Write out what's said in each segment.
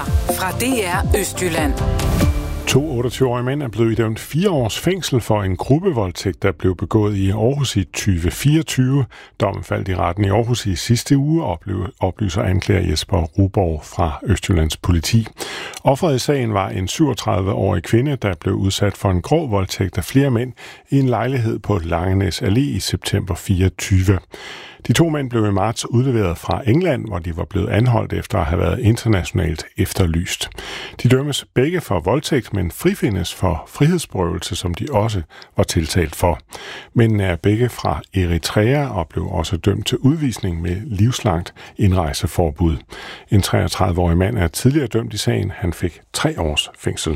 Nyheder fra DR Østjylland. 2 28-årige mænd er blevet idømt 4 års fængsel for en gruppevoldtægt, der blev begået i Aarhus i 2024. Dommen faldt i retten i Aarhus i sidste uge, oplyser anklager Jesper Ruborg fra Østjyllands politi. Offeret i sagen var en 37-årig kvinde, der blev udsat for en grov voldtægt af flere mænd i en lejlighed på Langenæs Allé i september 24. De 2 mænd blev i marts udleveret fra England, hvor de var blevet anholdt efter at have været internationalt efterlyst. De dømmes begge for voldtægt, men frifindes for frihedsberøvelse, som de også var tiltalt for. Mændene er begge fra Eritrea og blev også dømt til udvisning med livslangt indrejseforbud. En 33-årig mand er tidligere dømt i sagen. Han fik 3 års fængsel.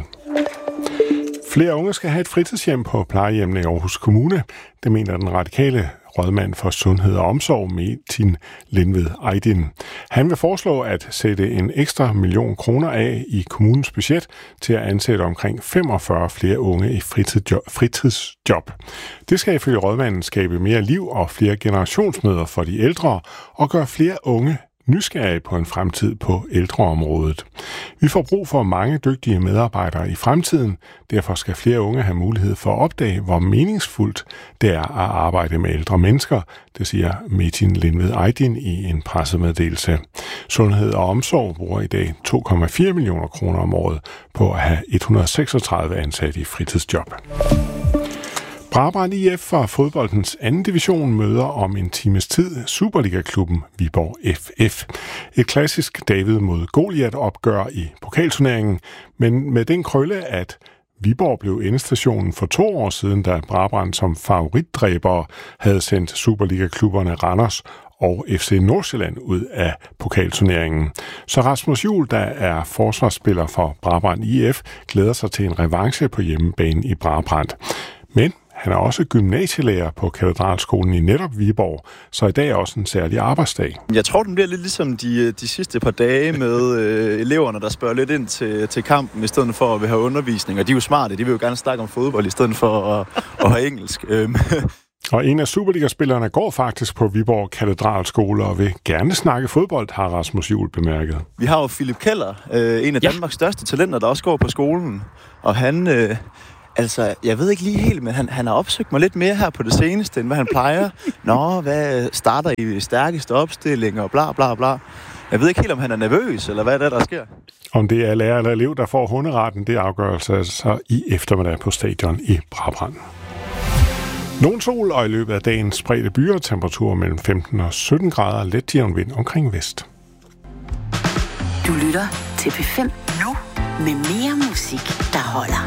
Flere unge skal have et fritidshjem på plejehjemmene i Aarhus Kommune. Det mener den radikale rådmand for sundhed og omsorg, Metin Lindved Aydin. Han vil foreslå at sætte en ekstra 1 million kroner af i kommunens budget til at ansætte omkring 45 flere unge i fritidsjob. Det skal ifølge rådmanden skabe mere liv og flere generationsmøder for de ældre og gøre flere unge nysgerrige på en fremtid på ældreområdet. Vi får brug for mange dygtige medarbejdere i fremtiden. Derfor skal flere unge have mulighed for at opdage, hvor meningsfuldt det er at arbejde med ældre mennesker, det siger Metin Lindved Aydin i en pressemeddelelse. Sundhed og omsorg bruger i dag 2,4 millioner kroner om året på at have 136 ansatte i fritidsjob. Brabrand IF fra fodboldens anden division møder om en times tid Superliga-klubben Viborg FF. Et klassisk David mod Goliat-opgør i pokalturneringen, men med den krølle, at Viborg blev endestationen for 2 år siden, da Brabrand som favoritdræbere havde sendt Superliga-klubberne Randers og FC Nordsjælland ud af pokalturneringen. Så Rasmus Juhl, der er forsvarsspiller for Brabrand IF, glæder sig til en revanche på hjemmebane i Brabrand. Men han er også gymnasielærer på Katedralskolen i netop Viborg, så i dag er også en særlig arbejdsdag. Jeg tror, den bliver lidt ligesom de sidste par dage med eleverne, der spørger lidt ind til kampen, i stedet for at have undervisning. Og de er jo smarte, de vil jo gerne snakke om fodbold, i stedet for at have engelsk. Og en af Superliga-spillerne går faktisk på Viborg Katedralskole og vil gerne snakke fodbold, har Rasmus Juhl bemærket. Vi har jo Philip Keller, en af Danmarks største talenter, der også går på skolen. Og han... Altså, jeg ved ikke lige helt, men han har opsøgt mig lidt mere her på det seneste, end hvad han plejer. Nå, hvad starter i stærkeste opstilling og bla bla bla. Jeg ved ikke helt, om han er nervøs, eller hvad der sker. Om det er lærer eller elev, der får hunderetten, det afgørelse altså i eftermiddag på stadion i Brabrand. Nogen sol og i løbet af dagen spredte byer, temperaturer mellem 15 og 17 grader, let jævn vind omkring vest. Du lytter til P5 nu med mere musik, der holder.